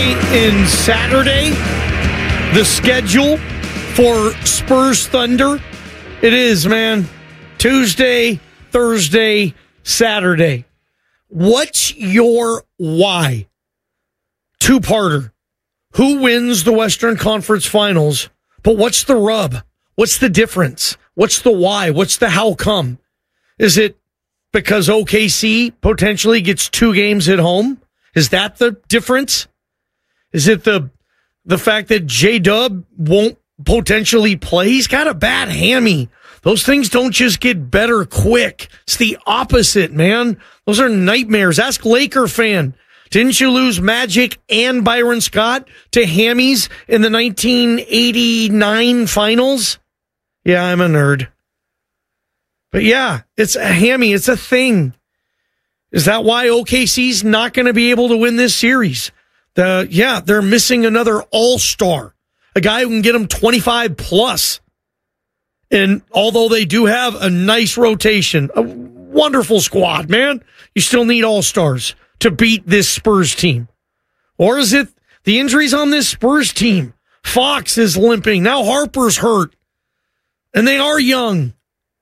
In Saturday, the schedule for Spurs Thunder, it is, man, Tuesday, Thursday, Saturday. What's your why? Two-parter. Who wins the Western Conference Finals? But what's the rub? What's the difference? What's the why? What's the how come? Is it because OKC potentially gets 2 games at home? Is that the difference? Is it the fact that J-Dub won't potentially play? He's got a bad hammy. Those things don't just get better quick. It's the opposite, man. Those are nightmares. Ask Laker fan. Didn't you lose Magic and Byron Scott to hammies in the 1989 finals? Yeah, I'm a nerd. But yeah, it's a hammy. It's a thing. Is that why OKC's not going to be able to win this series? They're missing another all-star, a guy who can get them 25 plus. And although they do have a nice rotation, a wonderful squad, man, you still need all-stars to beat this Spurs team. Or is it the injuries on this Spurs team? Fox is limping. Now Harper's hurt. And they are young.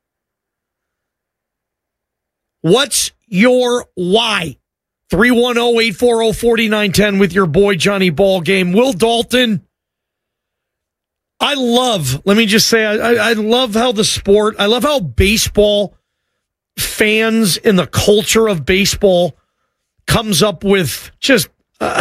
What's your why? 310-840-4910 with your boy Johnny Ballgame. Will Dalton, I love how the sport, I love how baseball fans and the culture of baseball comes up with just,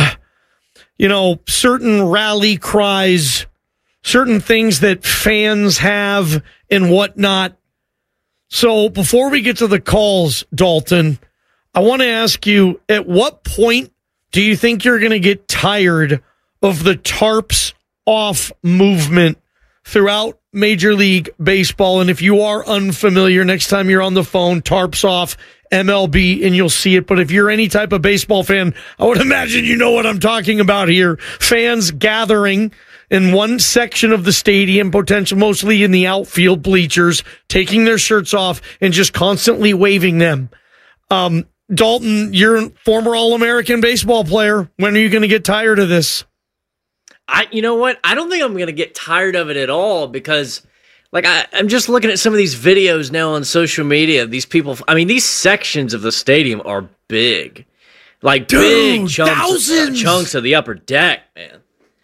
certain rally cries, certain things that fans have and whatnot. So before we get to the calls, Dalton, I want to ask you, at what point do you think you're going to get tired of the tarps off movement throughout Major League Baseball? And if you are unfamiliar, next time you're on the phone, tarps off MLB, and you'll see it. But if you're any type of baseball fan, I would imagine you know what I'm talking about here. Fans gathering in one section of the stadium, potentially mostly in the outfield bleachers, taking their shirts off and just constantly waving them. Dalton, you're a former All-American baseball player. When are you going to get tired of this? You know what? I don't think I'm going to get tired of it at all because, I'm just looking at some of these videos now on social media. These people, these sections of the stadium are big. Big chunks of the upper deck, man.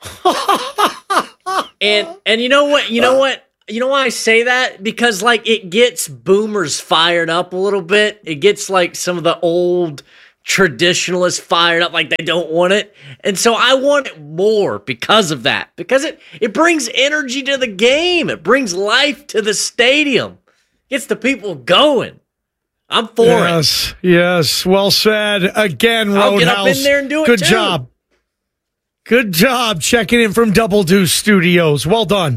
and you know what? You know why I say that? Because it gets boomers fired up a little bit. It gets some of the old traditionalists fired up, they don't want it. And so I want it more because of that. Because it brings energy to the game. It brings life to the stadium. Gets the people going. I'm for it. Yes. Well said. Again, Roadhouse. I'll get up in there and do it Good too. job. Good job checking in from Double Deuce Studios. Well done.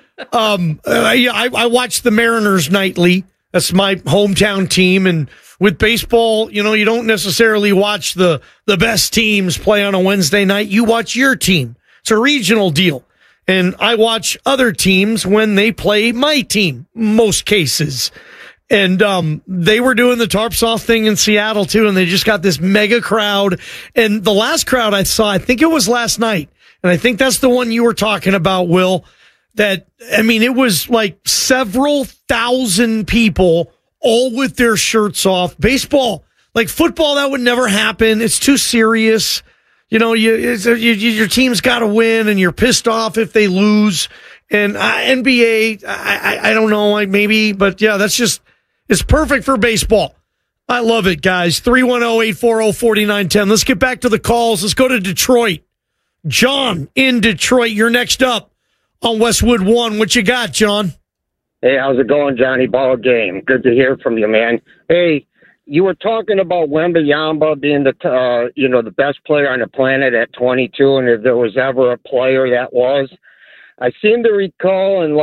I watch the Mariners nightly. That's my hometown team. And with baseball, you don't necessarily watch the best teams play on a Wednesday night. You watch your team. It's a regional deal. And I watch other teams when they play my team, most cases. And they were doing the tarps off thing in Seattle, too, and they just got this mega crowd. And the last crowd I saw, I think it was last night, and I think that's the one you were talking about, Will, it was several thousand people all with their shirts off. Baseball, football, that would never happen. It's too serious. Your team's got to win, and you're pissed off if they lose. And NBA, I don't know, maybe, but yeah, it's perfect for baseball. I love it, guys. 310-840-4910. Let's get back to the calls. Let's go to Detroit. John in Detroit, you're next up on Westwood One. What you got, John? Hey, how's it going, Johnny Ballgame? Good to hear from you, man. Hey, you were talking about Wembanyama being the best player on the planet at 22, and if there was ever a player that was. I seem to recall in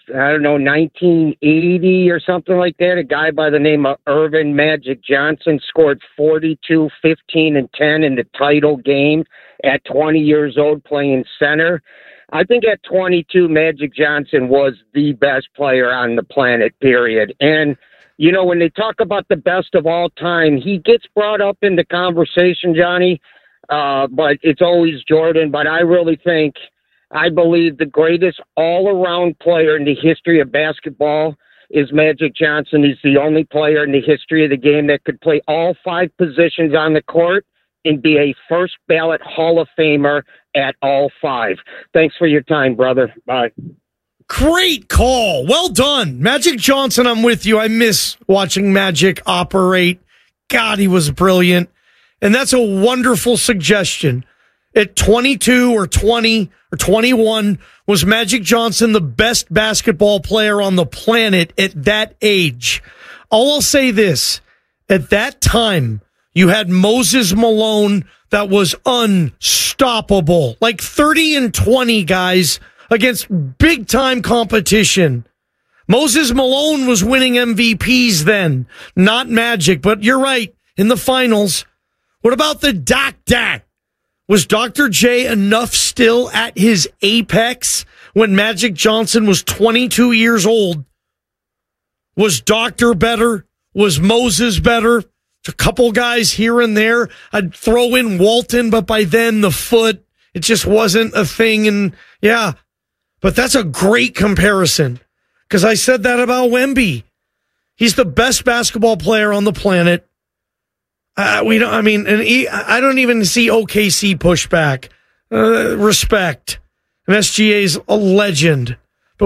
1980 or something like that, a guy by the name of Irvin Magic Johnson scored 42, 15, and 10 in the title game at 20 years old playing center. I think at 22, Magic Johnson was the best player on the planet, period. And, when they talk about the best of all time, he gets brought up in the conversation, Johnny, but it's always Jordan. But I believe the greatest all-around player in the history of basketball is Magic Johnson. He's the only player in the history of the game that could play all 5 positions on the court and be a first ballot Hall of Famer at all 5. Thanks for your time, brother. Bye. Great call. Well done. Magic Johnson, I'm with you. I miss watching Magic operate. God, he was brilliant. And that's a wonderful suggestion. At 22 or 20 or 21, was Magic Johnson the best basketball player on the planet at that age? I'll say this. At that time, you had Moses Malone that was unstoppable. Like 30 and 20 guys against big-time competition. Moses Malone was winning MVPs then, not Magic. But you're right, in the finals. What about the Doc? Was Dr. J enough still at his apex when Magic Johnson was 22 years old? Was Doctor better? Was Moses better? A couple guys here and there. I'd throw in Walton, but by then the foot, it just wasn't a thing. And yeah, but that's a great comparison because I said that about Wemby. He's the best basketball player on the planet. I don't even see OKC pushback. Respect. And SGA's a legend. But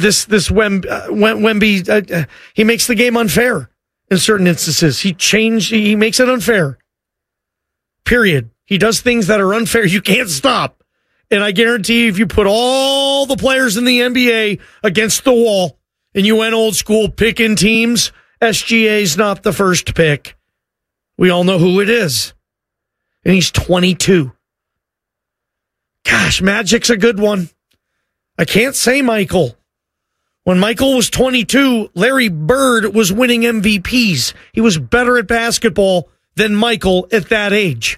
Wemby, he makes the game unfair in certain instances. He makes it unfair. Period. He does things that are unfair. You can't stop. And I guarantee if you put all the players in the NBA against the wall and you went old school picking teams, SGA's not the first pick. We all know who it is. And he's 22. Gosh, Magic's a good one. I can't say Michael. When Michael was 22, Larry Bird was winning MVPs. He was better at basketball than Michael at that age.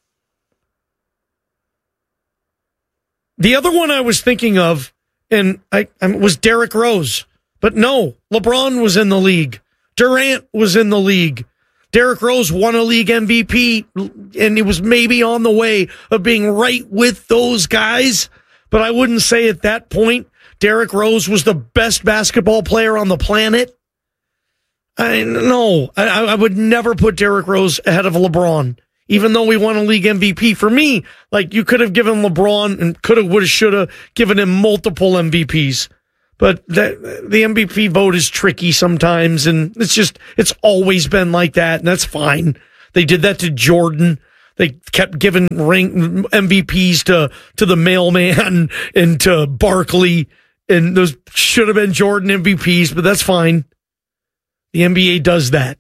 The other one I was thinking of, and I was Derrick Rose. But no, LeBron was in the league. Durant was in the league. Derrick Rose won a league MVP, and he was maybe on the way of being right with those guys. But I wouldn't say at that point Derrick Rose was the best basketball player on the planet. I would never put Derrick Rose ahead of LeBron, even though we won a league MVP. For me, like you could have given LeBron and could have, would have, should have given him multiple MVPs. But the MVP vote is tricky sometimes, and it's always been like that, and that's fine. They did that to Jordan. They kept giving MVPs to the mailman and to Barkley, and those should have been Jordan MVPs, but that's fine. The NBA does that.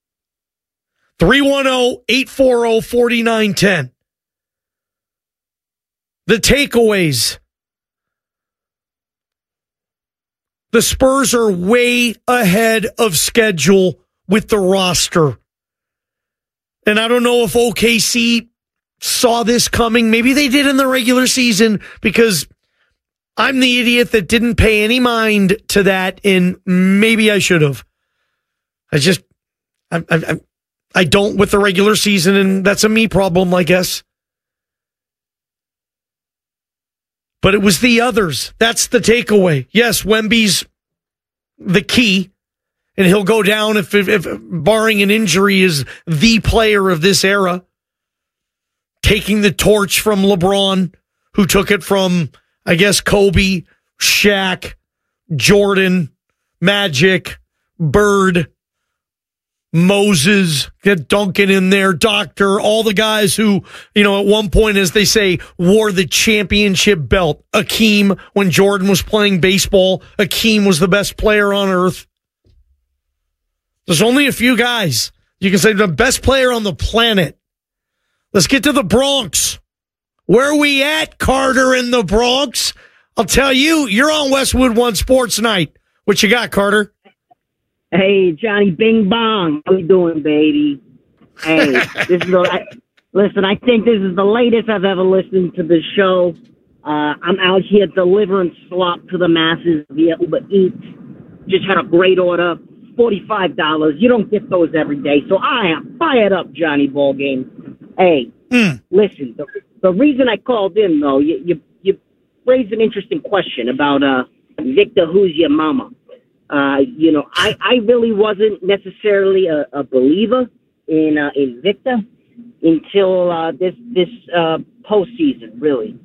310-840-4910. The takeaways. The Spurs are way ahead of schedule with the roster. And I don't know if OKC saw this coming. Maybe they did in the regular season because I'm the idiot that didn't pay any mind to that, and maybe I should have. I don't with the regular season, and that's a me problem, I guess. But it was the others. That's the takeaway. Yes, Wemby's the key, and he'll go down if barring an injury is the player of this era. Taking the torch from LeBron, who took it from, I guess, Kobe, Shaq, Jordan, Magic, Bird, Moses, get Duncan in there, Doctor, all the guys who, at one point, as they say, wore the championship belt. Akeem, when Jordan was playing baseball, Akeem was the best player on earth. There's only a few guys. You can say the best player on the planet. Let's get to the Bronx. Where are we at, Carter, in the Bronx? I'll tell you, you're on Westwood One Sports Night. What you got, Carter? Hey, Johnny Bing Bong. How you doing, baby? Hey, listen, I think this is the latest I've ever listened to the show. I'm out here delivering slop to the masses via Uber Eats. Just had a great order, $45. You don't get those every day. So I am fired up, Johnny Ballgame. Hey, Listen, the reason I called in, though, you raised an interesting question about Victor, who's your mama? I really wasn't necessarily a believer in Victor until this postseason, really.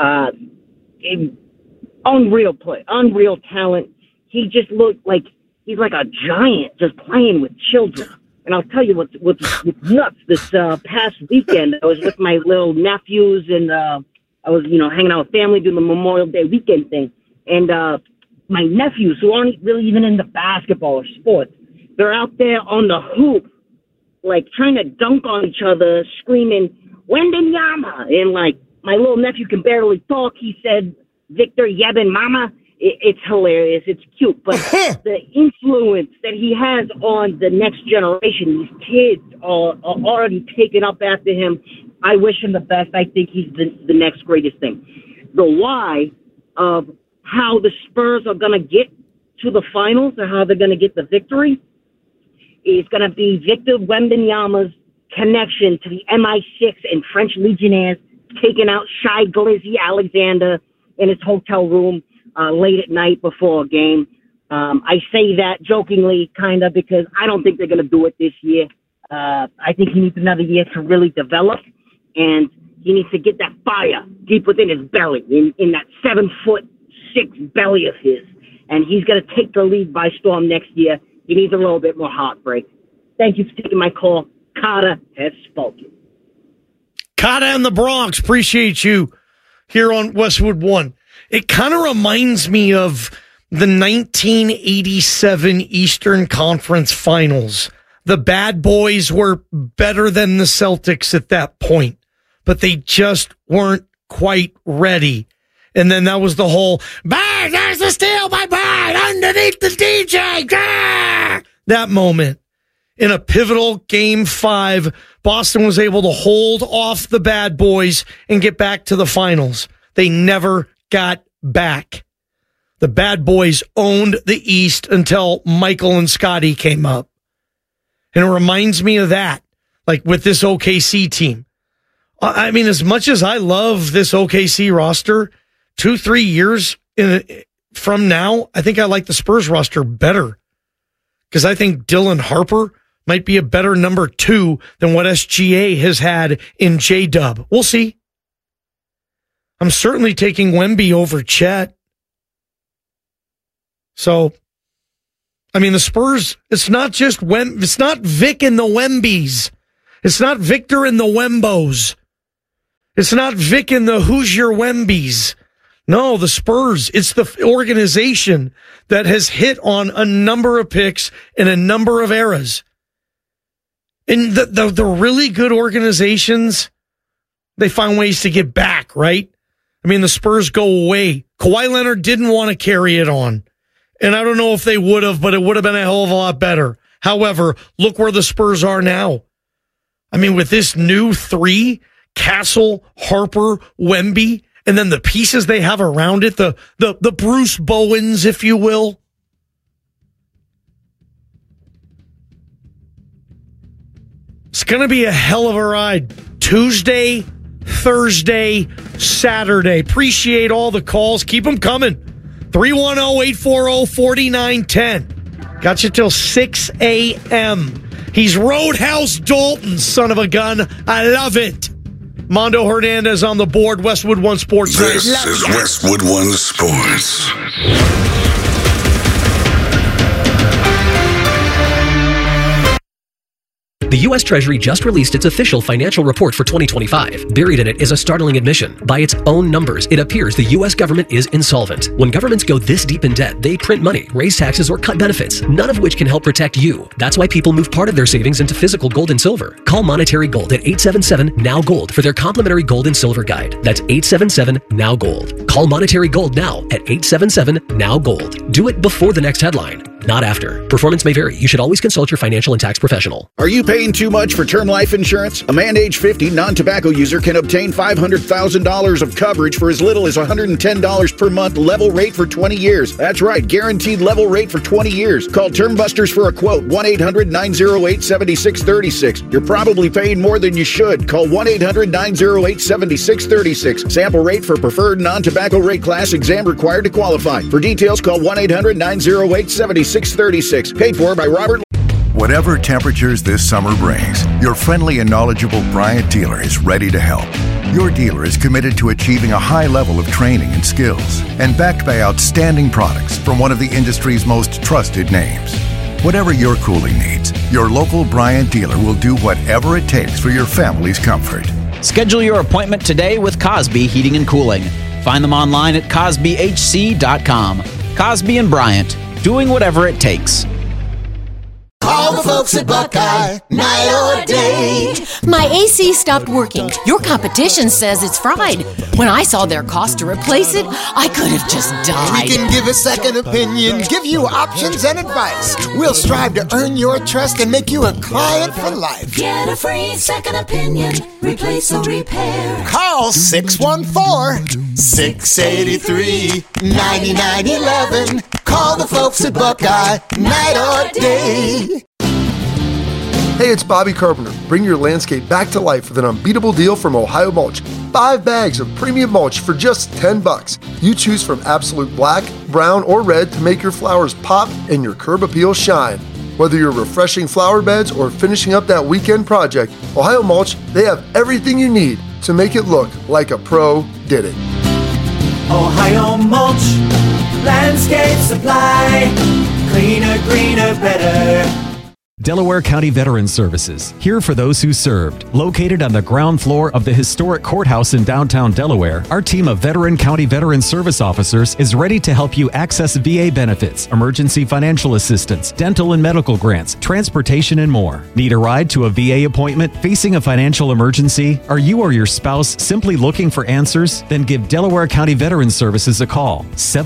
Unreal play, unreal talent. He just looked like he's like a giant just playing with children. And I'll tell you what's nuts. This past weekend, I was with my little nephews, and I was, hanging out with family doing the Memorial Day weekend thing. And my nephews, who aren't really even into basketball or sports, they're out there on the hoop, like trying to dunk on each other, screaming, Wembanyama. And like, my little nephew can barely talk. He said, Victor Yebin Mama. It's hilarious. It's cute. But the influence that he has on the next generation, these kids are already taken up after him. I wish him the best. I think he's the next greatest thing. The why of how the Spurs are going to get to the finals or how they're going to get the victory is going to be Victor Wembanyama's connection to the MI6 and French Legionnaires taking out Shai Gilgeous-Alexander in his hotel room late at night before a game. I say that jokingly, kind of, because I don't think they're going to do it this year. I think he needs another year to really develop, and he needs to get that fire deep within his belly, in that 7'6" belly of his. And he's going to take the league by storm next year. He needs a little bit more heartbreak. Thank you for taking my call. Carter has spoken. Carter in the Bronx, appreciate you here on Westwood One. It kind of reminds me of the 1987 Eastern Conference Finals. The bad boys were better than the Celtics at that point, but they just weren't quite ready. And then that was the whole, bang, there's a steal by Bird underneath the DJ. Ah! That moment. In a pivotal Game 5, Boston was able to hold off the bad boys and get back to the finals. They never got back. The bad boys owned the East until Michael and Scotty came up. And it reminds me of that, like with this OKC team. I mean, as much as I love this OKC roster, 2-3 years from now, I think I like the Spurs roster better. Because I think Dylan Harper might be a better number 2 than what SGA has had in J-Dub. We'll see. I'm certainly taking Wemby over Chet. So, I mean, the Spurs, it's not just it's not Vic and the Wembys. It's not Victor and the Wembos. It's not Vic and the Who's Your Wembys. No, the Spurs, it's the organization that has hit on a number of picks in a number of eras. And the really good organizations, they find ways to get back, right? I mean, the Spurs go away. Kawhi Leonard didn't want to carry it on. And I don't know if they would have, but it would have been a hell of a lot better. However, look where the Spurs are now. I mean, with this new 3, Castle, Harper, Wemby, and then the pieces they have around it, the Bruce Bowens, if you will. It's going to be a hell of a ride. Tuesday, Thursday, Saturday. Appreciate all the calls. Keep them coming. 310-840-4910. Got you till 6 a.m. He's Roadhouse Dalton, son of a gun. I love it. Mondo Hernandez on the board. Westwood One Sports. This is Westwood One Sports. The U.S. Treasury just released its official financial report for 2025. Buried in it is a startling admission. By its own numbers, it appears the U.S. government is insolvent. When governments go this deep in debt, they print money, raise taxes, or cut benefits, none of which can help protect you. That's why people move part of their savings into physical gold and silver. Call Monetary Gold at 877-NOW-GOLD for their complimentary gold and silver guide. That's 877-NOW-GOLD. Call Monetary Gold now at 877-NOW-GOLD. Do it before the next headline. not after. Performance may vary. You should always consult your financial and tax professional. Are you paying too much for term life insurance? A man age 50 non-tobacco user can obtain $500,000 of coverage for as little as $110 per month, level rate for 20 years. That's right, guaranteed level rate for 20 years. Call Term Busters for a quote, 1-800-908-7636. You're probably paying more than you should. Call 1-800-908-7636. Sample rate for preferred non-tobacco rate class, exam required to qualify. For details, call 1-800-908-7636. Paid for by Robert. Whatever temperatures this summer brings, your friendly and knowledgeable Bryant dealer is ready to help. Your dealer is committed to achieving a high level of training and skills, and backed by outstanding products from one of the industry's most trusted names. Whatever your cooling needs, your local Bryant dealer will do whatever it takes for your family's comfort. Schedule your appointment today with Cosby Heating and Cooling. Find them online at CosbyHC.com. Cosby and Bryant, doing whatever it takes. Call the folks at Buckeye, night or day. My AC stopped working. Your competition says it's fried. When I saw their cost to replace it, I could have just died. We can give a second opinion, give you options and advice. We'll strive to earn your trust and make you a client for life. Get a free second opinion, replace or repair. Call 614-683-9911. Call the folks at Buckeye, night or day. Hey, it's Bobby Carpenter. Bring your landscape back to life with an unbeatable deal from Ohio Mulch. 5 bags of premium mulch for just $10. You choose from absolute black, brown, or red to make your flowers pop and your curb appeal shine. Whether you're refreshing flower beds or finishing up that weekend project, Ohio Mulch, they have everything you need to make it look like a pro did it. Ohio Mulch, landscape supply, cleaner, greener, better. Delaware County Veterans Services, here for those who served. Located on the ground floor of the historic courthouse in downtown Delaware, our team of Veteran County Veterans Service officers is ready to help you access VA benefits, emergency financial assistance, dental and medical grants, transportation, and more. Need a ride to a VA appointment? Facing a financial emergency? Are you or your spouse simply looking for answers? Then give Delaware County Veterans Services a call.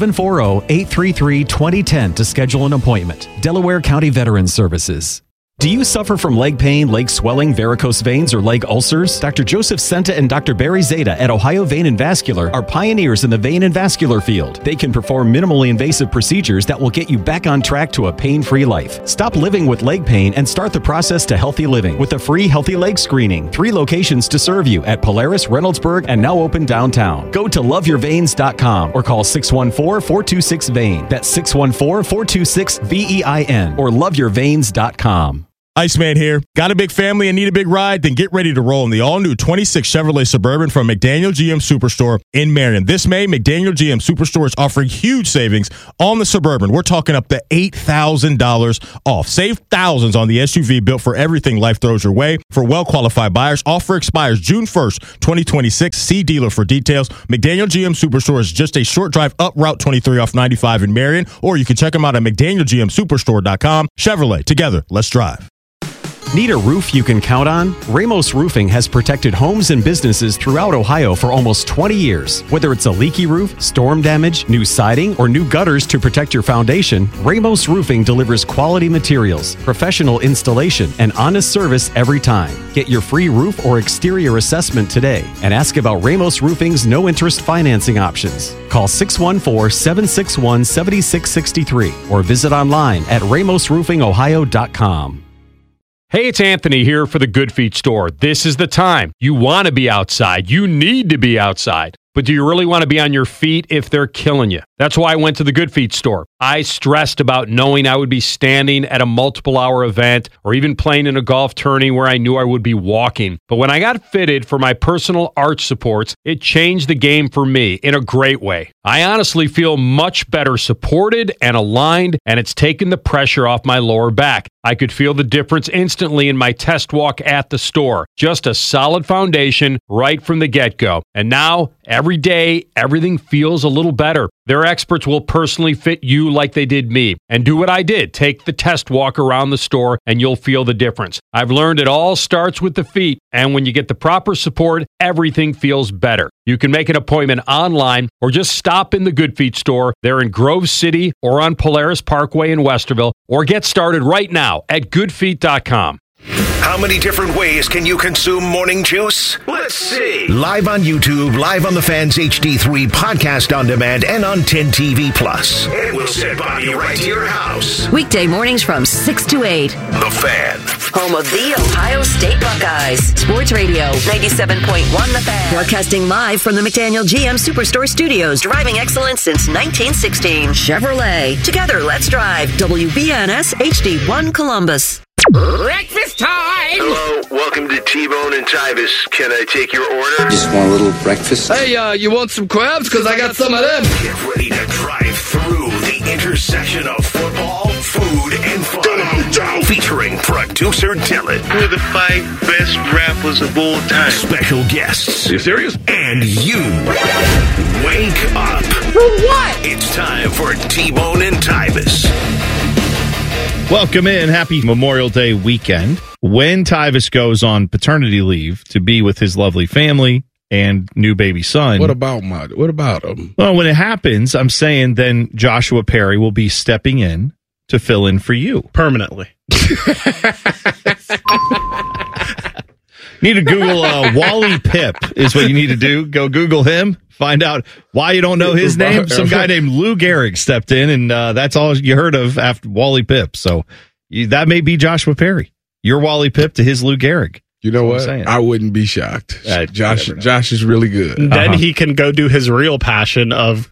740-833-2010 to schedule an appointment. Delaware County Veterans Services. Do you suffer from leg pain, leg swelling, varicose veins, or leg ulcers? Dr. Joseph Senta and Dr. Barry Zeta at Ohio Vein and Vascular are pioneers in the vein and vascular field. They can perform minimally invasive procedures that will get you back on track to a pain-free life. Stop living with leg pain and start the process to healthy living with a free Healthy Leg Screening. 3 locations to serve you at Polaris, Reynoldsburg, and now open downtown. Go to loveyourveins.com or call 614-426-VEIN. That's 614-426-VEIN or loveyourveins.com. Iceman here. Got a big family and need a big ride? Then get ready to roll in the all-new 26 Chevrolet Suburban from McDaniel GM Superstore in Marion. This May, McDaniel GM Superstore is offering huge savings on the Suburban. We're talking up to $8,000 off. Save thousands on the SUV built for everything life throws your way. For well-qualified buyers, offer expires June 1st, 2026. See dealer for details. McDaniel GM Superstore is just a short drive up Route 23 off 95 in Marion, or you can check them out at McDanielGMSuperstore.com. Chevrolet, together, let's drive. Need a roof you can count on? Ramos Roofing has protected homes and businesses throughout Ohio for almost 20 years. Whether it's a leaky roof, storm damage, new siding, or new gutters to protect your foundation, Ramos Roofing delivers quality materials, professional installation, and honest service every time. Get your free roof or exterior assessment today and ask about Ramos Roofing's no-interest financing options. Call 614-761-7663 or visit online at ramosroofingohio.com. Hey, it's Anthony here for the Good Feet store. This is the time. You want to be outside. You need to be outside. But do you really want to be on your feet if they're killing you? That's why I went to the Good Feet store. I stressed about knowing I would be standing at a multiple-hour event or even playing in a golf tourney where I knew I would be walking. But when I got fitted for my personal arch supports, it changed the game for me in a great way. I honestly feel much better supported and aligned, and it's taken the pressure off my lower back. I could feel the difference instantly in my test walk at the store. Just a solid foundation right from the get-go. And now, every day, everything feels a little better. Their experts will personally fit you like they did me. And do what I did. Take the test walk around the store and you'll feel the difference. I've learned it all starts with the feet. And when you get the proper support, everything feels better. You can make an appointment online or just stop in the Good Feet store. They're in Grove City or on Polaris Parkway in Westerville. Or get started right now at goodfeet.com. How many different ways can you consume morning juice? Let's see. Live on YouTube, live on the Fans HD3 podcast on demand, and on 10 TV Plus. And we'll send Bobby right to your house. Weekday mornings from 6 to 8. The Fan. Home of the Ohio State Buckeyes. Sports Radio 97.1 The Fan. Broadcasting live from the McDaniel GM Superstore Studios. Driving excellence since 1916. Chevrolet. Together, let's drive. WBNS HD1 Columbus. Breakfast time! Hello, welcome to T-Bone and Tyvis. Can I take your order? Just want a little breakfast. Hey, you want some crabs? Because I got some of them. Get ready to drive through the intersection of football, food, and fun. Featuring producer Dylan. We're the 5 best rappers of all time. Special guests. Are you serious? And you. Wake up. For what? It's time for T-Bone and Tyvis. Welcome in. Happy Memorial Day weekend. When Tyvis goes on paternity leave to be with his lovely family and new baby son. What about him? Well, when it happens, I'm saying then Joshua Perry will be stepping in to fill in for you. Permanently. Need to Google Wally Pipp is what you need to do. Go Google him. Find out why you don't know his name. Some guy named Lou Gehrig stepped in, and that's all you heard of after Wally Pipp. So that may be Joshua Perry. Your Wally Pipp to his Lou Gehrig. You know what? I wouldn't be shocked. Josh is really good. And then he can go do his real passion of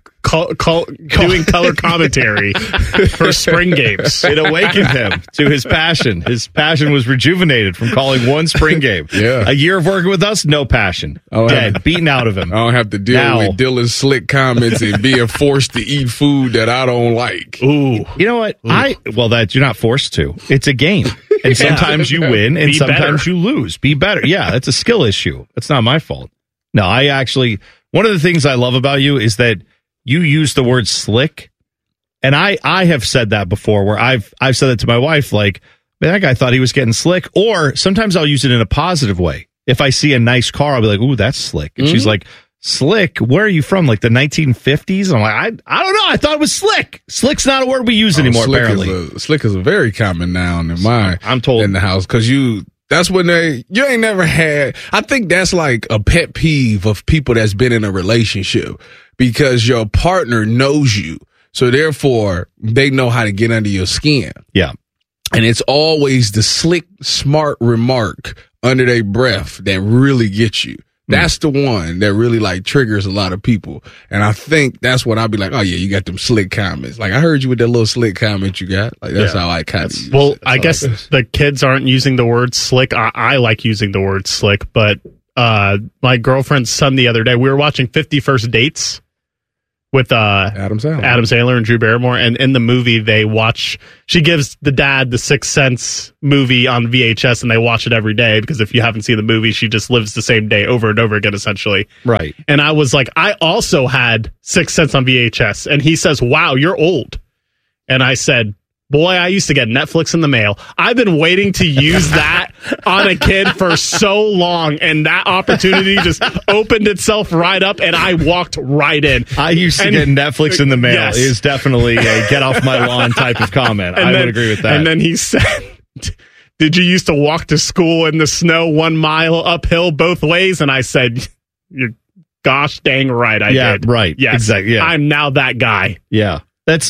doing color commentary for spring games. It awakened him to his passion. His passion was rejuvenated from calling one spring game. Yeah. A year of working with us, no passion. Dead, beaten out of him. I don't have to deal with Dylan's slick comments and being forced to eat food that I don't like. Ooh. You know what? That you're not forced to. It's a game. And sometimes you win and sometimes you lose. Be better. Yeah, that's a skill issue. That's not my fault. No, one of the things I love about you is that you use the word slick, and I have said that before where I've said that to my wife, like, man, that guy thought he was getting slick. Or sometimes I'll use it in a positive way. If I see a nice car, I'll be like, ooh, that's slick. And she's like, slick? Where are you from? Like the 1950s? And I'm like, I don't know. I thought it was slick. Slick's not a word we use anymore, apparently. Slick is a very common noun I'm told in the house, because that's when you ain't never had. I think that's like a pet peeve of people that's been in a relationship, because your partner knows you. So therefore they know how to get under your skin. Yeah. And it's always the slick, smart remark under their breath that really gets you. That's the one that really like triggers a lot of people. And I think that's what I'll be like, oh yeah, you got them slick comments. Like I heard you with that little slick comment you got. Like that's how I kind of use it. I guess the kids aren't using the word slick. I like using the word slick, but my girlfriend's son the other day, we were watching 50 First Dates with Adam Sandler and Drew Barrymore, and in the movie she gives the dad the Sixth Sense movie on VHS, and they watch it every day, because if you haven't seen the movie, she just lives the same day over and over again, essentially. Right. And I was like, I also had Sixth Sense on VHS, and he says, wow, you're old. And I said, boy, I used to get Netflix in the mail. I've been waiting to use that on a kid for so long, and that opportunity just opened itself right up, and I walked right in. I used to get Netflix in the mail. Yes. Is definitely a get off my lawn type of comment. I would agree with that. And then he said, did you used to walk to school in the snow 1 mile uphill both ways? And I said, you're gosh dang right I did. Yeah, right. Yes, exactly. Yeah. I'm now that guy. Yeah.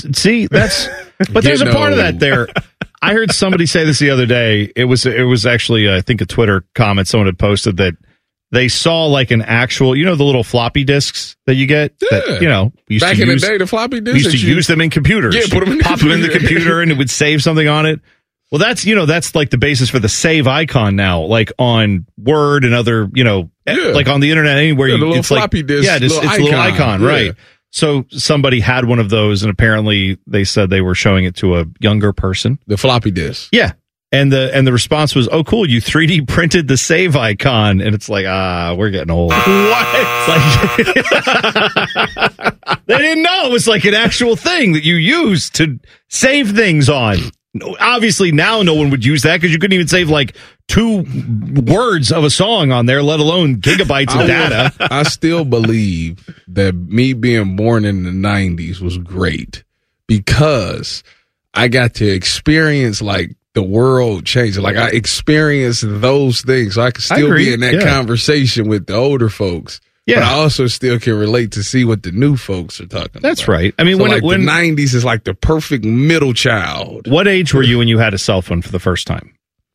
But there's a part of that there. I heard somebody say this the other day. It was actually, I think, a Twitter comment someone had posted that they saw like an actual, the little floppy disks that you get. That, back in the day, the floppy disks. Used to use them in computers. Yeah, put them in the pop them in the computer, and it would save something on it. Well, that's like the basis for the save icon now, like on Word and other, like on the internet anywhere. The little floppy disk. Yeah, it's a little icon, right? So somebody had one of those, and apparently they said they were showing it to a younger person. The floppy disk. Yeah. And the response was, oh, cool, you 3D printed the save icon. And it's like, we're getting old. What? They didn't know it was like an actual thing that you use to save things on. Obviously, now no one would use that because you couldn't even save like 2 words of a song on there, let alone gigabytes of data. I still believe that me being born in the 90s was great because I got to experience like the world changing. Like I experienced those things. So I could still be in that conversation with the older folks. Yeah. But I also still can relate to see what the new folks are talking about. That's right. I mean, so when the 90s is like the perfect middle child. What age were you when you had a cell phone for the first time?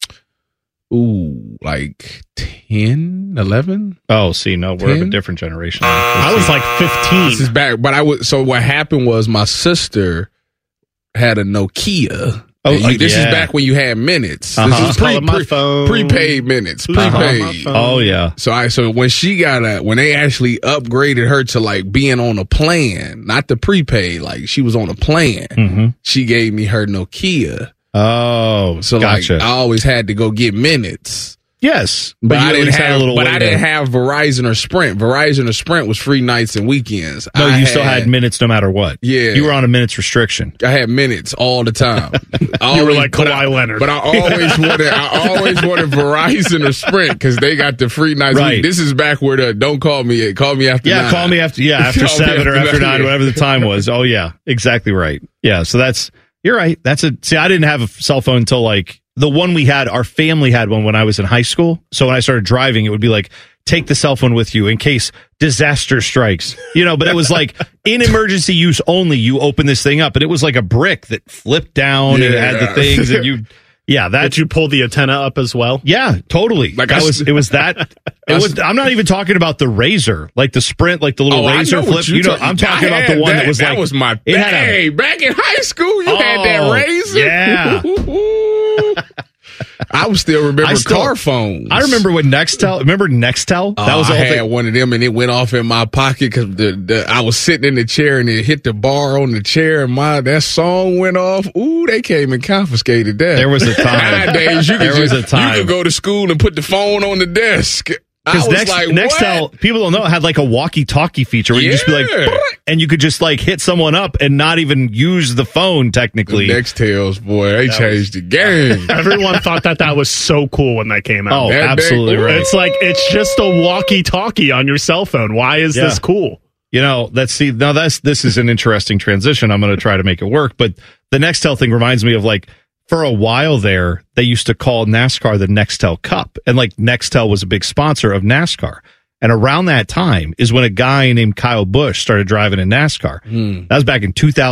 Ooh, like 10, 11? Oh, see, no, we're 10? Of a different generation. I was like 15. This is back, but so what happened was my sister had a Nokia. This is back when you had minutes. This is prepaid minutes. Prepaid. Oh yeah. So when she when they actually upgraded her to like being on a plan, not the prepaid, like she was on a plan. She gave me her Nokia. Oh, so gotcha. Like I always had to go get minutes. Yes, but I didn't have Verizon or Sprint. Verizon or Sprint was free nights and weekends. No, you still had minutes no matter what. Yeah, you were on a minutes restriction. I had minutes all the time. You were like Kawhi Leonard. But I always wanted Verizon or Sprint because they got the free nights. Right. This is back where don't call me after 9. Call me after 7 or after 9, whatever the time was. Oh yeah, exactly right. Yeah, so you're right. I didn't have a cell phone until like. The one we had, our family had one when I was in high school. So when I started driving, it would be like, take the cell phone with you in case disaster strikes. But it was like in emergency use only. You open this thing up and it was like a brick that flipped down and it had the things and Did you pull the antenna up as well? Yeah, totally. Like it was that. I'm not even talking about the Razor, like the Sprint, like the little Razor flip. I'm talking about the one that was that was my back in high school. You had that Razor. Yeah. I still remember car phones. I remember when Nextel. Remember Nextel? That was I had one of them, and it went off in my pocket because I was sitting in the chair, and it hit the bar on the chair, and that song went off. Ooh, they came and confiscated that. There was a time. Nowadays, you could go to school and put the phone on the desk. Because Nextel, people don't know, had like a walkie-talkie feature where you just be like, and you could just like hit someone up and not even use the phone technically. The Nextels, boy, they changed the game. Everyone thought that was so cool when that came out. Oh, absolutely right. It's like, it's just a walkie-talkie on your cell phone. Why is this cool? This is an interesting transition. I'm going to try to make it work. But the Nextel thing reminds me of like, for a while there, they used to call NASCAR the Nextel Cup. And like Nextel was a big sponsor of NASCAR. And around that time is when a guy named Kyle Busch started driving in NASCAR. That was back in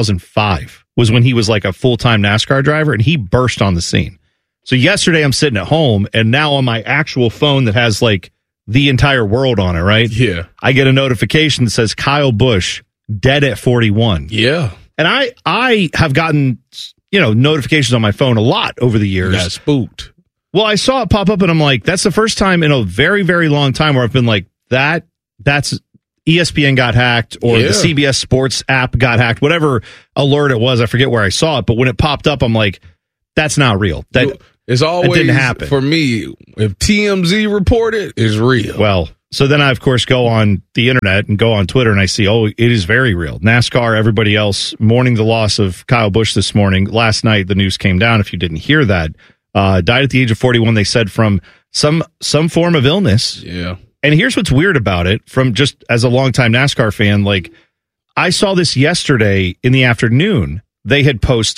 2005, was when he was like a full-time NASCAR driver, and he burst on the scene. So yesterday I'm sitting at home, and now on my actual phone that has like the entire world on it, right? Yeah. I get a notification that says Kyle Busch dead at 41. Yeah. And I have gotten notifications on my phone a lot over the years. Yeah, spooked. Well, I saw it pop up and I'm like, that's the first time in a very, very long time where I've been like, that's ESPN got hacked or the CBS Sports app got hacked, whatever alert it was. I forget where I saw it, but when it popped up, I'm like, that's not real. It's always, that didn't happen. For me, if TMZ reported, it's real. Well, so then I, of course, go on the internet and go on Twitter and I see, it is very real. NASCAR, everybody else, mourning the loss of Kyle Busch this morning. Last night, the news came down, if you didn't hear that. Died at the age of 41, they said, from some form of illness. Yeah. And here's what's weird about it, from just as a longtime NASCAR fan, like, I saw this yesterday in the afternoon. There had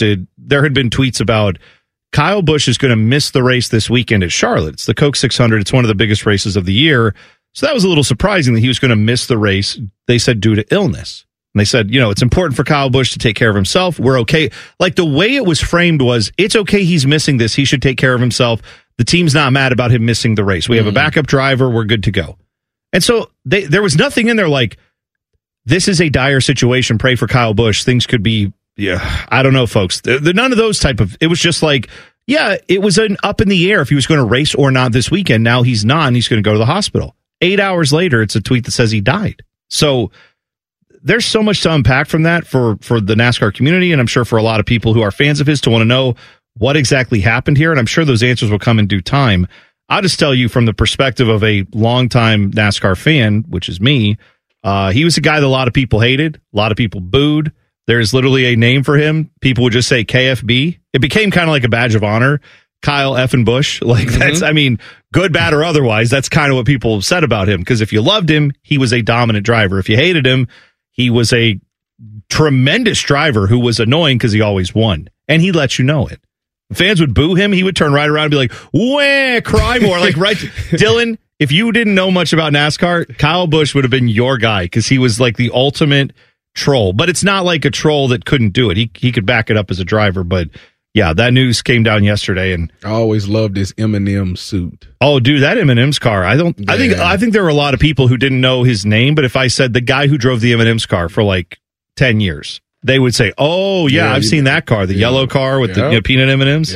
been tweets about Kyle Busch is going to miss the race this weekend at Charlotte. It's the Coke 600. It's one of the biggest races of the year. So that was a little surprising that he was going to miss the race, they said, due to illness. And they said, it's important for Kyle Busch to take care of himself. We're okay. Like, the way it was framed was, it's okay, he's missing this. He should take care of himself. The team's not mad about him missing the race. We have a backup driver. We're good to go. And so there was nothing in there like, this is a dire situation. Pray for Kyle Busch. Things could be, I don't know, folks. None of those it was just like, it was an up in the air if he was going to race or not this weekend. Now he's not, and he's going to go to the hospital. 8 hours later, it's a tweet that says he died. So there's so much to unpack from that for the NASCAR community, and I'm sure for a lot of people who are fans of his to want to know what exactly happened here, and I'm sure those answers will come in due time. I'll just tell you from the perspective of a longtime NASCAR fan, which is me, He was a guy that a lot of people hated, a lot of people booed. There's literally a name for him. People would just say KFB. It became kind of like a badge of honor. Kyle effing Busch. Like that's, I mean, good, bad, or otherwise, that's kind of what people said about him. Because if you loved him, he was a dominant driver. If you hated him, he was a tremendous driver who was annoying because he always won. And he let you know it. Fans would boo him. He would turn right around and be like, wah, cry more. Like, right. Dylan, if you didn't know much about NASCAR, Kyle Busch would have been your guy because he was like the ultimate troll. But it's not like a troll that couldn't do it. He could back it up as a driver. But yeah, that news came down yesterday, and I always loved his M&M suit. Oh, dude, that M&M's car. I think there were a lot of people who didn't know his name. But if I said the guy who drove the M&M's car for like 10 years, they would say, "Oh yeah, I've seen that car, the yellow car with the peanut M&Ms."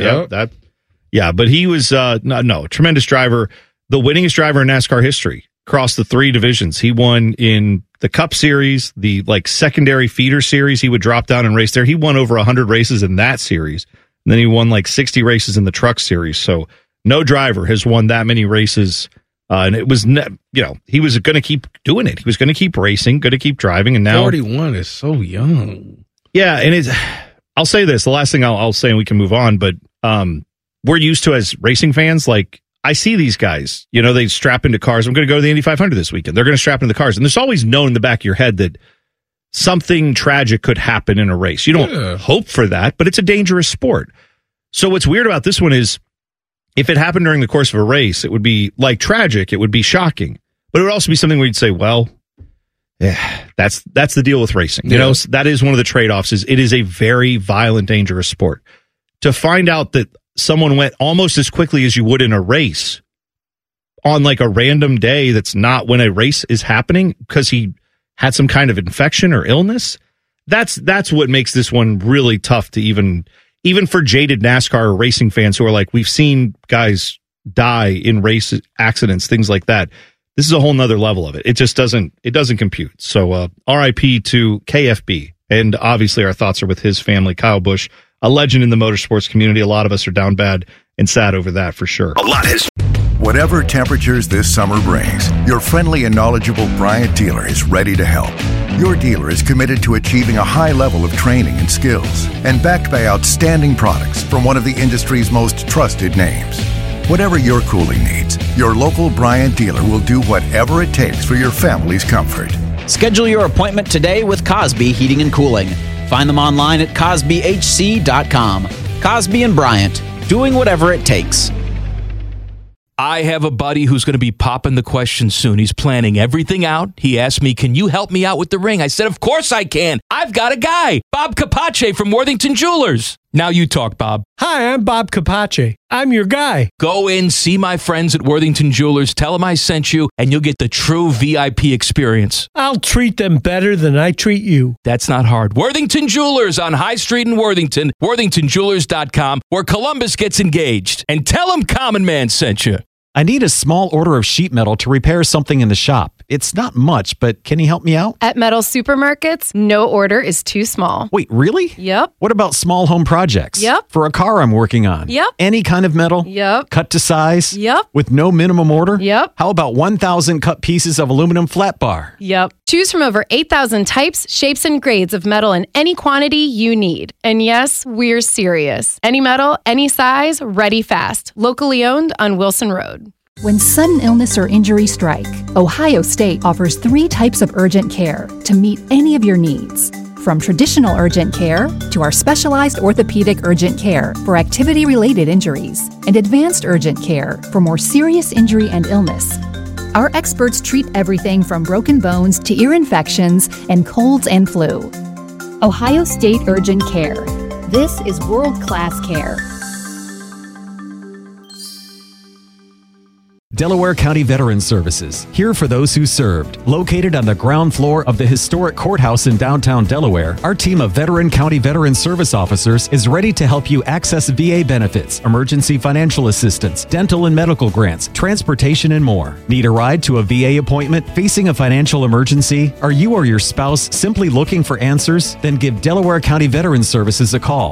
Yeah, but he was tremendous driver, the winningest driver in NASCAR history across the 3 divisions. He won in the Cup Series, the like secondary feeder series. He would drop down and race there. He won over 100 races in that series, and then he won like 60 races in the Truck Series. So no driver has won that many races. And it was, he was going to keep doing it. He was going to keep racing, going to keep driving. And now 41 is so young. Yeah. And I'll say this, the last thing I'll say, and we can move on, but we're used to, as racing fans, like I see these guys, they strap into cars. I'm going to go to the Indy 500 this weekend. They're going to strap into the cars. And there's always known in the back of your head that something tragic could happen in a race. You don't hope for that, but it's a dangerous sport. So what's weird about this one is, if it happened during the course of a race, it would be like tragic. It would be shocking, but it would also be something where you'd say, well, yeah, that's the deal with racing. That is one of the trade-offs. It is a very violent, dangerous sport. To find out that someone went almost as quickly as you would in a race on like a random day that's not when a race is happening because he had some kind of infection or illness, that's what makes this one really tough to even for jaded NASCAR racing fans who are like, we've seen guys die in race accidents, things like that. This is a whole nother level of it. It just doesn't compute. So RIP to KFB. And obviously our thoughts are with his family, Kyle Busch, a legend in the motorsports community. A lot of us are down bad and sad over that for sure. Whatever temperatures this summer brings, your friendly and knowledgeable Bryant dealer is ready to help. Your dealer is committed to achieving a high level of training and skills, and backed by outstanding products from one of the industry's most trusted names. Whatever your cooling needs, your local Bryant dealer will do whatever it takes for your family's comfort. Schedule your appointment today with Cosby Heating and Cooling. Find them online at CosbyHC.com. Cosby and Bryant, doing whatever it takes. I have a buddy who's going to be popping the question soon. He's planning everything out. He asked me, can you help me out with the ring? I said, of course I can. I've got a guy, Bob Capace from Worthington Jewelers. Now you talk, Bob. Hi, I'm Bob Capace. I'm your guy. Go in, see my friends at Worthington Jewelers, tell them I sent you, and you'll get the true VIP experience. I'll treat them better than I treat you. That's not hard. Worthington Jewelers on High Street in Worthington, worthingtonjewelers.com, where Columbus gets engaged. And tell them Common Man sent you. I need a small order of sheet metal to repair something in the shop. It's not much, but can you help me out? At Metal Supermarkets, no order is too small. Wait, really? Yep. What about small home projects? Yep. For a car I'm working on? Yep. Any kind of metal? Yep. Cut to size? Yep. With no minimum order? Yep. How about 1,000 cut pieces of aluminum flat bar? Yep. Choose from over 8,000 types, shapes, and grades of metal in any quantity you need. And yes, we're serious. Any metal, any size, ready fast. Locally owned on Wilson Road. When sudden illness or injury strike, Ohio State offers 3 types of urgent care to meet any of your needs. From traditional urgent care to our specialized orthopedic urgent care for activity-related injuries and advanced urgent care for more serious injury and illness. Our experts treat everything from broken bones to ear infections and colds and flu. Ohio State Urgent Care. This is world-class care. Delaware County Veterans Services, here for those who served. Located on the ground floor of the historic courthouse in downtown Delaware, our team of veteran county veteran service officers is ready to help you access VA benefits, emergency financial assistance, dental and medical grants, transportation, and more. Need a ride to a VA appointment, facing a financial emergency? Are you or your spouse simply looking for answers? Then give Delaware County Veterans Services a call.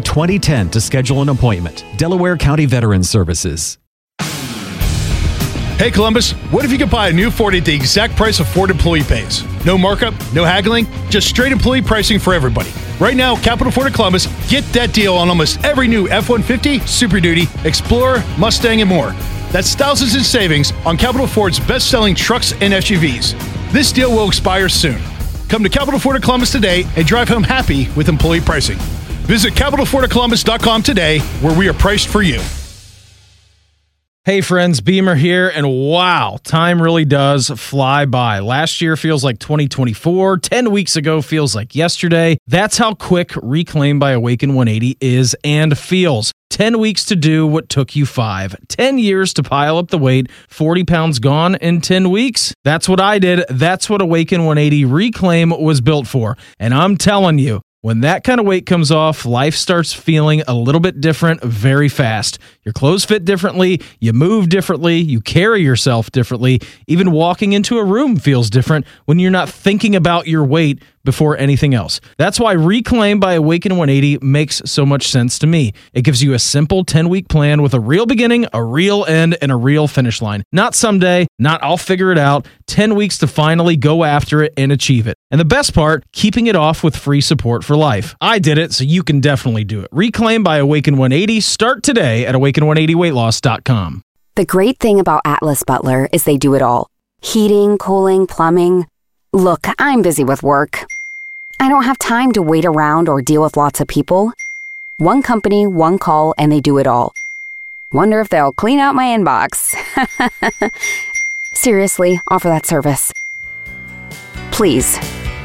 740-833-2010 to schedule an appointment. Delaware County Veterans Services. Hey Columbus, what if you could buy a new Ford at the exact price of Ford employee pays? No markup, no haggling, just straight employee pricing for everybody. Right now, Capital Ford of Columbus, get that deal on almost every new F-150, Super Duty, Explorer, Mustang, and more. That's thousands in savings on Capital Ford's best-selling trucks and SUVs. This deal will expire soon. Come to Capital Ford of Columbus today and drive home happy with employee pricing. Visit CapitalFordofColumbus.com today, where we are priced for you. Hey friends, Beamer here, and wow, time really does fly by. Last year feels like 2024, 10 weeks ago feels like yesterday. That's how quick Reclaim by Awaken 180 is and feels. 10 weeks to do what took you 5. 10 years to pile up the weight, 40 pounds gone in 10 weeks. That's what I did. That's what Awaken 180 Reclaim was built for. And I'm telling you, when that kind of weight comes off, life starts feeling a little bit different very fast. Your clothes fit differently, you move differently, you carry yourself differently. Even walking into a room feels different when you're not thinking about your weight before anything else. That's why Reclaim by Awaken 180 makes so much sense to me. It gives you a simple 10-week plan with a real beginning, a real end, and a real finish line. Not someday, not I'll figure it out. 10 weeks to finally go after it and achieve it. And the best part, keeping it off with free support for life. I did it, so you can definitely do it. Reclaim by Awaken 180. Start today at awaken180weightloss.com. The great thing about Atlas Butler is they do it all. Heating, cooling, plumbing. Look, I'm busy with work. I don't have time to wait around or deal with lots of people. One company, one call, and they do it all. Wonder if they'll clean out my inbox. Seriously, offer that service. Please.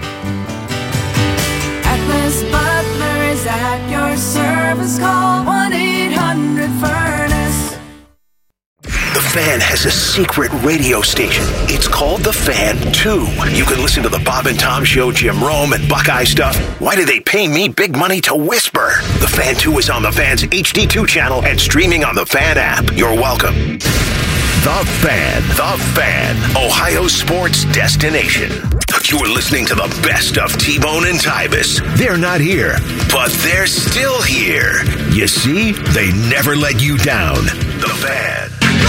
Atlas Butler is at your service. Call 1-800-FURNACE. The Fan has a secret radio station. It's called The Fan 2. You can listen to the Bob and Tom Show, Jim Rome, and Buckeye stuff. Why do they pay me big money to whisper? The Fan 2 is on the Fan's HD2 channel and streaming on the Fan app. You're welcome. The Fan. The Fan. Ohio sports destination. You're listening to the best of T-Bone and Tybus. They're not here, but they're still here. You see, they never let you down. The Fan.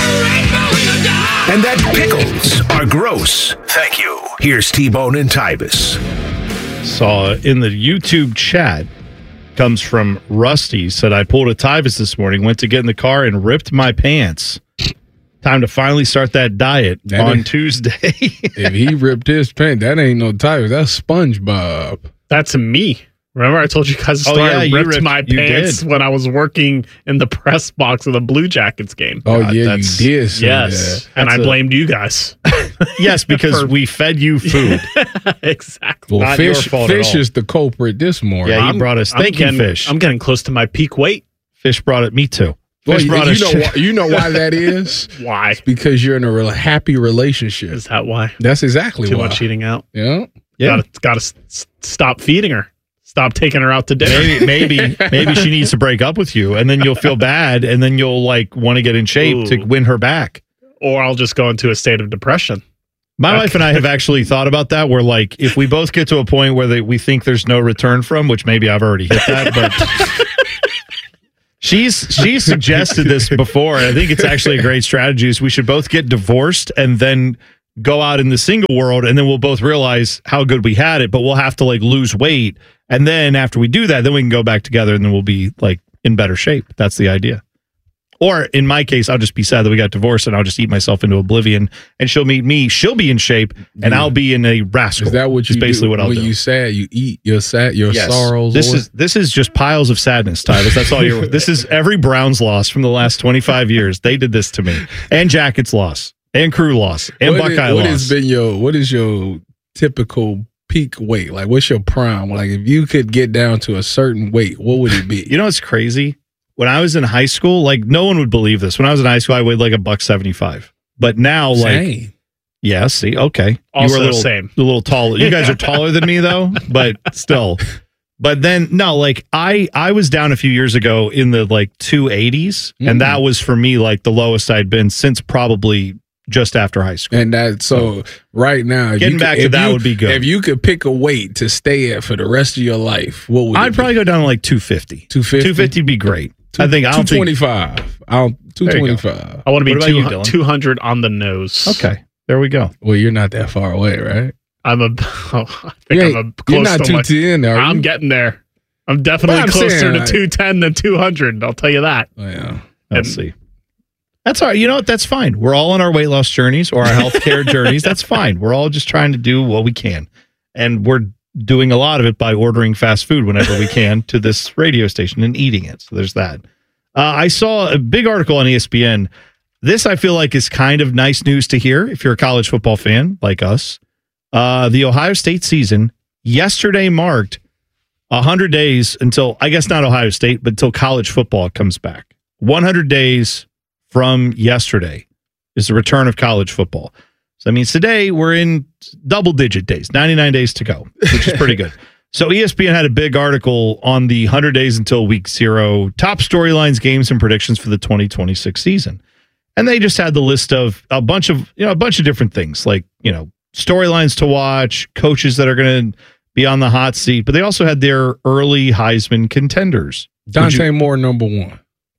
And that pickles are gross. Thank you. Here's T-Bone and Tybus. Saw in the YouTube chat, comes from Rusty, said, I pulled a Tybus this morning, went to get in the car and ripped my pants. Time to finally start that diet on Tuesday. If he ripped his pants, that ain't no Tybus. That's SpongeBob. That's me. Remember I told you guys a story? I ripped my pants when I was working in the press box of the Blue Jackets game. Oh, God, yeah, you did say yes, that. And I blamed you guys. Yes, because we fed you food. Exactly. Well, Not fish, your fault fish is the culprit this morning. Yeah, he brought us thinking fish. I'm getting close to my peak weight. Fish brought it. Me too. Well, you know why that is? Why? It's because you're in a happy relationship. Is that why? That's exactly why. Too much eating out. Yeah. Got to stop feeding her. Stop taking her out to dinner. Maybe she needs to break up with you, and then you'll feel bad, and then you'll want to get in shape to win her back. Or I'll just go into a state of depression. My wife and I have actually thought about that. Where if we both get to a point where we think there's no return from, which maybe I've already hit that, but she's suggested this before. And I think it's actually a great strategy. Is we should both get divorced and then go out in the single world, and then we'll both realize how good we had it, but we'll have to lose weight. And then after we do that, then we can go back together, and then we'll be in better shape. That's the idea. Or in my case, I'll just be sad that we got divorced, and I'll just eat myself into oblivion, and she'll meet me. She'll be in shape, and I'll be in a rascal. Is that what you basically do? What I'll do? When you sad, you eat your sorrows. This is just piles of sadness, Tyler. That's all you're. This is every Browns loss from the last 25 years. They did this to me, and Jackets loss, and Crew loss, and Buckeye loss. What is your typical peak weight? What's your prime? If you could get down to a certain weight, what would it be? You know what's crazy? When I was in high school, no one would believe this. When I was in high school, I weighed $175. But now, Same. Yeah, see, okay. Also you were same. A little taller. You guys are taller than me, though, but still. But then, no, I was down a few years ago in the 280s, and that was for me the lowest I'd been since probably just after high school. And so right now, getting back to that would be good. If you could pick a weight to stay at for the rest of your life, what would I'd probably go down to 250. 250 would be great. I don't 225. think 225. I want to be What about you, Dylan? 200 on the nose. Okay, there we go. Well, you're not that far away, right? I think I'm a close You're not to 210, are you? I'm getting there. I'm definitely Well, I'm closer saying, to like- 210 than 200. I'll tell you that. Yeah. Let's see. That's all right. You know what? That's fine. We're all on our weight loss journeys or our healthcare journeys. That's fine. We're all just trying to do what we can. And we're doing a lot of it by ordering fast food whenever we can to this radio station and eating it. So there's that. I saw a big article on ESPN. This, I feel like, is kind of nice news to hear if you're a college football fan like us. The Ohio State season yesterday marked 100 days until, I guess not Ohio State, but until college football comes back. 100 days from yesterday is the return of college football. So that means today we're in double-digit days, 99 days to go, which is pretty good. So ESPN had a big article on the 100 days until week 0, top storylines, games, and predictions for the 2026 season. And they just had the list of a bunch of different things, like, storylines to watch, coaches that are going to be on the hot seat, but they also had their early Heisman contenders. Dante Moore, number 1.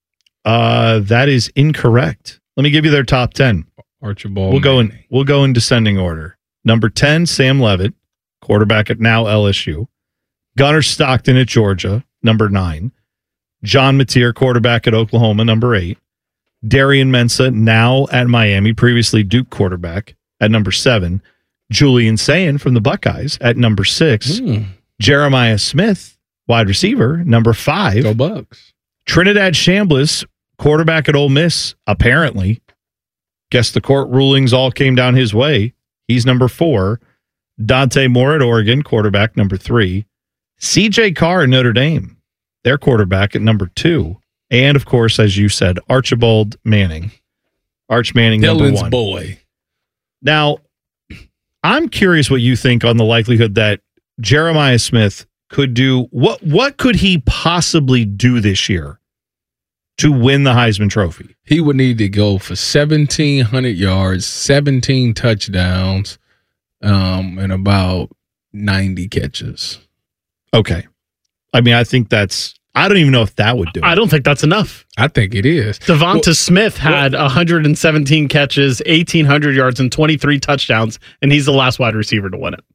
That is incorrect. Let me give you their top 10. Archibald. We'll go in descending order. Number 10, Sam Leavitt, quarterback at now LSU. Gunnar Stockton at Georgia, number 9. John Mateer, quarterback at Oklahoma, number 8. Darian Mensah, now at Miami, previously Duke quarterback, at number 7. Julian Sayin from the Buckeyes at number 6. Jeremiah Smith, wide receiver, number 5. Go Bucks. Trinidad Chambliss, quarterback at Ole Miss, apparently. Guess the court rulings all came down his way. He's number 4. Dante Moore at Oregon, quarterback number 3. CJ Carr at Notre Dame, their quarterback at number 2. And, of course, as you said, Archibald Manning. Arch Manning, number 1. Boy. Now, I'm curious what you think on the likelihood that Jeremiah Smith could do. What could he possibly do this year to win the Heisman Trophy? He would need to go for 1,700 yards, 17 touchdowns, and about 90 catches. Okay. I mean, I think I don't even know if that would do it. I don't think that's enough. I think it is. Devonta Smith had 117 catches, 1,800 yards, and 23 touchdowns, and he's the last wide receiver to win it.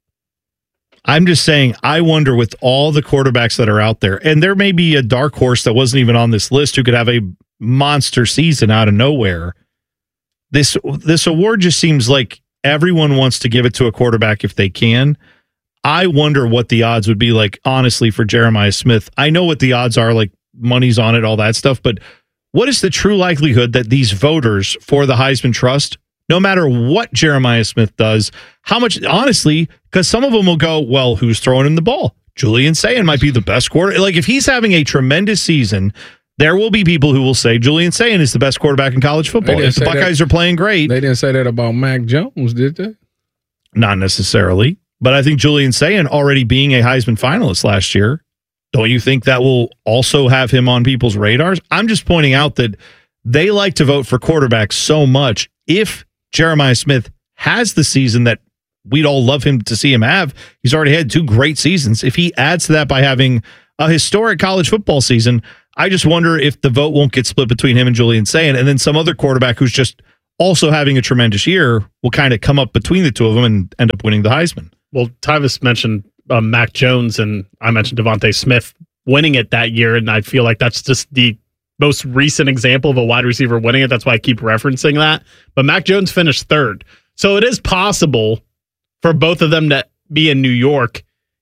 I'm just saying, I wonder with all the quarterbacks that are out there, and there may be a dark horse that wasn't even on this list who could have a monster season out of nowhere. This award just seems like everyone wants to give it to a quarterback if they can. I wonder what the odds would be like, honestly, for Jeremiah Smith. I know what the odds are, like money's on it, all that stuff, but what is the true likelihood that these voters for the Heisman Trust, no matter what Jeremiah Smith does, how much, honestly, because some of them will go, well, who's throwing him the ball? Julian Sayin might be the best quarterback. Like, if he's having a tremendous season, there will be people who will say Julian Sayin is the best quarterback in college football. If the Buckeyes are playing great. They didn't say that about Mac Jones, did they? Not necessarily. But I think Julian Sayin already being a Heisman finalist last year, don't you think that will also have him on people's radars? I'm just pointing out that they like to vote for quarterbacks so much. If Jeremiah Smith has the season that we'd all love him to see him have, he's already had 2 great seasons. If he adds to that by having a historic college football season, I just wonder if the vote won't get split between him and Julian Sayin, and then some other quarterback who's just also having a tremendous year will kind of come up between the two of them and end up winning the Heisman. Well, Tyvis mentioned Mac Jones, and I mentioned Devonta Smith winning it that year, and I feel like that's just the most recent example of a wide receiver winning it. That's why I keep referencing that. But Mac Jones finished 3rd. So it is possible for both of them to be in New York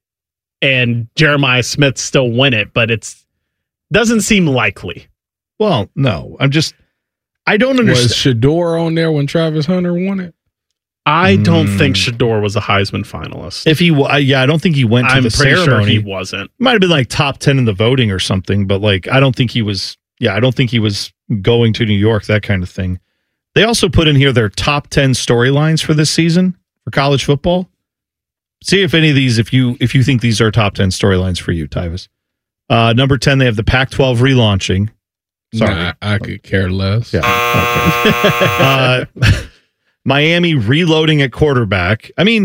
and Jeremiah Smith still win it, but it doesn't seem likely. Well, no. I don't understand. Was Shador on there when Travis Hunter won it? I don't think Shador was a Heisman finalist. If he, I don't think he went to the ceremony. I'm pretty sure he wasn't. Might have been like top 10 in the voting or something, but like I don't think he was. Yeah, I don't think he was going to New York, that kind of thing. They also put in here their top 10 storylines for this season for college football. See if any of these, if you think these are top 10 storylines for you, Tyvis. Number 10, they have the Pac-12 relaunching. Sorry, nah, I could care less. Yeah. Okay. Miami reloading at quarterback. I mean,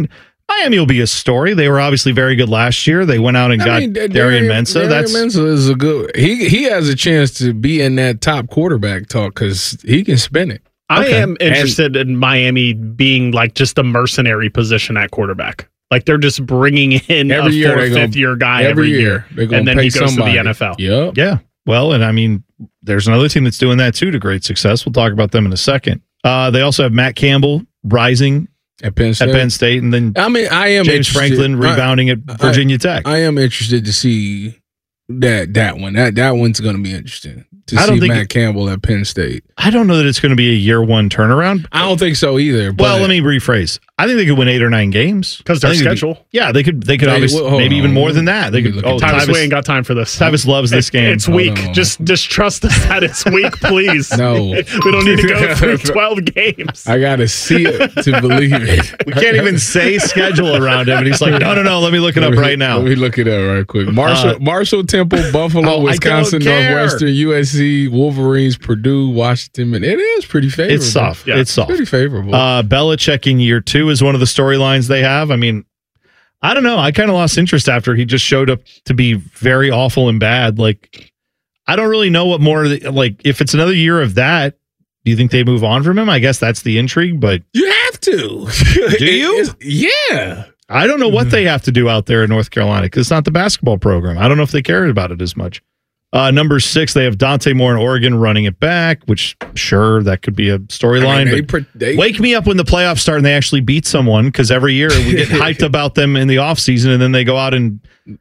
Miami will be a story. They were obviously very good last year. They went out and got Darian Mensah. Darian Mensah is a good. He has a chance to be in that top quarterback talk because he can spin it. I am interested in Miami being like just a mercenary position at quarterback. Like they're just bringing in every a 4th, 5th year guy every year. And then he goes to the NFL. Yep. Yeah. Well, and I mean, there's another team that's doing that too to great success. We'll talk about them in a second. They also have Matt Campbell rising at Penn State. And then I am James Franklin rebounding at Virginia Tech. I am interested to see that one. That one's going to be interesting. Matt Campbell at Penn State. I don't know that it's going to be a year one turnaround. I don't think so either. Well, let me rephrase. I think they could win 8 or 9 games because their schedule. They could obviously maybe even more than that. They could. Tyvis, we ain't got time for this. Tyvis loves this game. It's weak. Just trust us that it's weak, please. No, we don't need to go through 12 games. I got to see it to believe it. We can't even say schedule around him, and he's like, no. Let me look it up right now. Let me look it up right quick. Marshall, Temple, Buffalo, Wisconsin, Northwestern, USC, Wolverines, Purdue, Washington. It is pretty favorable. It's soft. Yeah. It's soft. Pretty favorable. Belichick in year 2 is one of the storylines they have. I mean, I don't know. I kind of lost interest after he just showed up to be very awful and bad. Like, I don't really know what more. Like, if it's another year of that, do you think they move on from him? I guess that's the intrigue. But you have to. Do you? Yeah. I don't know what they have to do out there in North Carolina because it's not the basketball program. I don't know if they care about it as much. Number 6, they have Dante Moore in Oregon running it back, which, sure, that could be a storyline. Wake me up when the playoffs start and they actually beat someone, because every year we get hyped about them in the offseason and then they go out and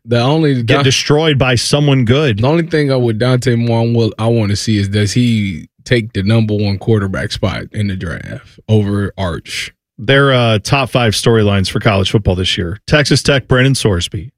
get destroyed by someone good. The only thing with Dante Moore I want to see is, does he take the number 1 quarterback spot in the draft over Arch? They're top 5 storylines for college football this year. Texas Tech, Brennan Sorsby.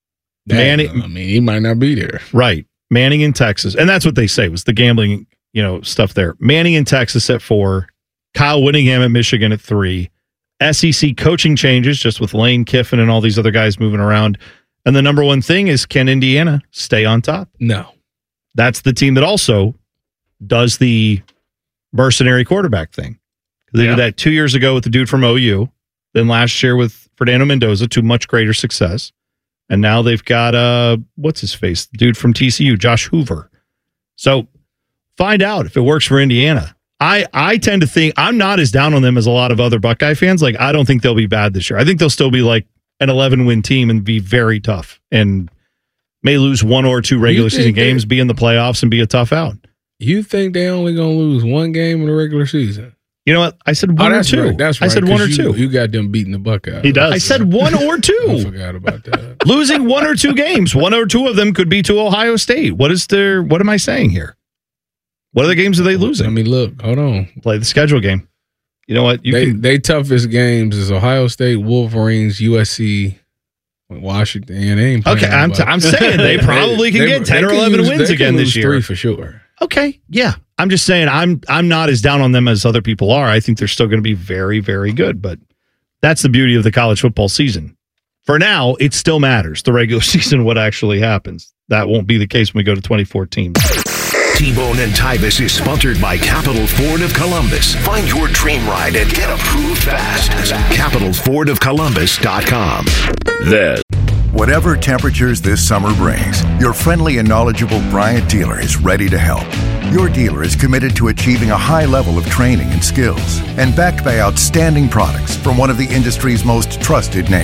He might not be there. Right. Manning in Texas. And that's what they say was the gambling, stuff there. Manning in Texas at 4, Kyle Whittingham at Michigan at 3, SEC coaching changes just with Lane Kiffin and all these other guys moving around. And the number 1 thing is, can Indiana stay on top? No. That's the team that also does the mercenary quarterback thing. They did that 2 years ago with the dude from OU, then last year with Fernando Mendoza to much greater success. And now they've got, what's his face? The dude from TCU, Josh Hoover. So find out if it works for Indiana. I tend to think I'm not as down on them as a lot of other Buckeye fans. Like, I don't think they'll be bad this year. I think they'll still be like an 11-win team and be very tough and may lose 1 or 2 regular season games, be in the playoffs, and be a tough out. You think they only going to lose 1 game in the regular season? You know what? I said 1 or 2. Right. That's right. I said 1 or 2. You got them beating the Buckeyes. He does. I said 1 or 2. I forgot about that. Losing 1 or 2 games. 1 or 2 of them could be to Ohio State. What am I saying here? What other games are they losing? I mean, look, hold on. Play the schedule game. You know what? They toughest games is Ohio State, Wolverines, USC, Washington, and they ain't okay, I'm saying they probably can get 10 or 11 wins again this year. 3 for sure. Okay, yeah. I'm just saying I'm not as down on them as other people are. I think they're still going to be very, very good. But that's the beauty of the college football season. For now, it still matters, the regular season, what actually happens. That won't be the case when we go to 2014. T-Bone and Tyvis is sponsored by Capital Ford of Columbus. Find your dream ride and get approved fast at CapitalFordOfColumbus.com. Whatever temperatures this summer brings, your friendly and knowledgeable Bryant dealer is ready to help. Your dealer is committed to achieving a high level of training and skills, and backed by outstanding products from one of the industry's most trusted names.